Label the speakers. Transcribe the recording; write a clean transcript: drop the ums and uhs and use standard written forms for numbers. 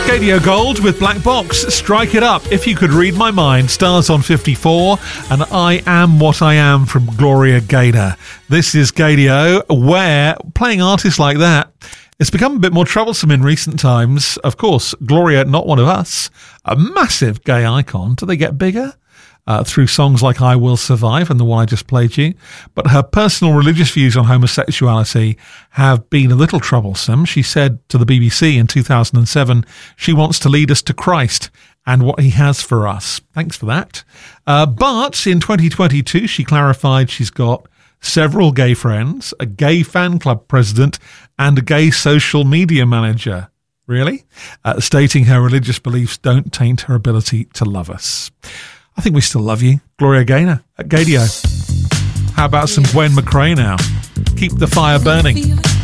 Speaker 1: Gadio Gold with Black Box, Strike It Up, If You Could Read My Mind, stars on 54, and I Am What I Am from Gloria Gaynor. This is Gadio, where playing artists like that, it's become a bit more troublesome in recent times. Of course, Gloria, not one of us, a massive gay icon. Do they get bigger? Through songs like I Will Survive and the one I just played you. But her personal religious views on homosexuality have been a little troublesome. She said to the BBC in 2007, she wants to lead us to Christ and what he has for us. Thanks for that. But in 2022, she clarified she's got several gay friends, a gay fan club president, and a gay social media manager. Really? Stating her religious beliefs don't taint her ability to love us. I think we still love you, Gloria Gaynor at Gadio. How about some Gwen McRae now? Keep the fire burning.